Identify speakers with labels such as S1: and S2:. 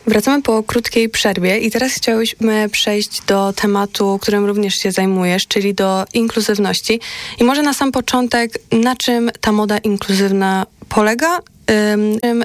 S1: Wracamy po krótkiej przerwie i teraz chciałyśmy przejść do tematu, którym również się zajmujesz, czyli do inkluzywności. I może na sam początek, na czym ta moda inkluzywna polega?